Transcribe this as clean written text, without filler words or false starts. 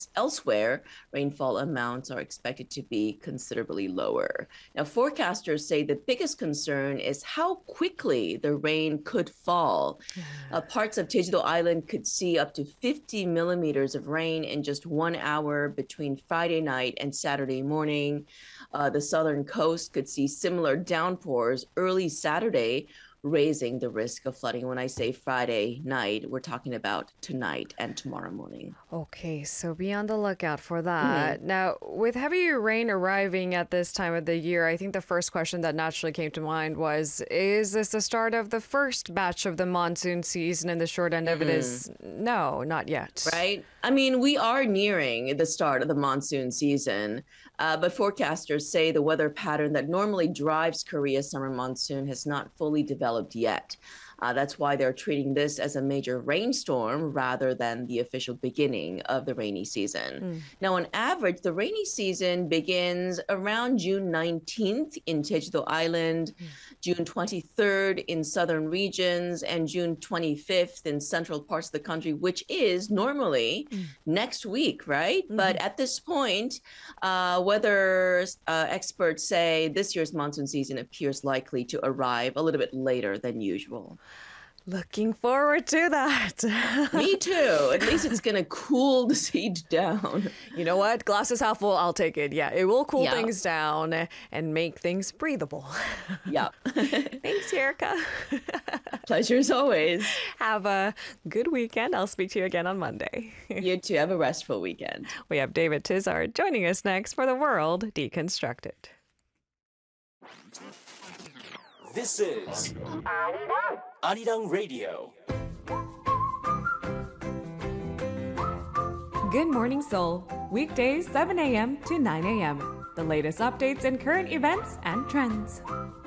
elsewhere, rainfall amounts are expected to be considerably lower. Now, forecasters say the biggest concern is how quickly the rain could fall. Parts of Jeju-do Island could see up to 50 millimeters of rain in just 1 hour between Friday night and Saturday morning. The southern coast could see similar downpours early Saturday, raising the risk of flooding. When I say Friday night, we're talking about tonight and tomorrow morning. Okay, so be on the lookout for that. Now, with heavy rain arriving at this time of the year, I think the first question that naturally came to mind was, is this the start of the first batch of the monsoon season? And the short end of it is no, not yet. Right? I mean, we are nearing the start of the monsoon season, but forecasters say the weather pattern that normally drives Korea's summer monsoon has not fully developed yet. That's why they're treating this as a major rainstorm rather than the official beginning of the rainy season. Now, on average, the rainy season begins around June 19th in Jeju-do Island, June 23rd in southern regions, and June 25th in central parts of the country, which is normally next week, right? But at this point, weather experts say this year's monsoon season appears likely to arrive a little bit later than usual. Looking forward to that. Me too. At least it's going to cool the siege down. You know what? Glass is half full. I'll take it. Yeah, it will cool Yeah. things down and make things breathable. Yeah. Thanks, Erica. Pleasure as always. Have a good weekend. I'll speak to you again on Monday. You too. Have a restful weekend. We have David Tizard joining us next for The World Deconstructed. This is Arirang Radio. Good Morning Seoul, weekdays 7 a.m. to 9 a.m. The latest updates and current events and trends.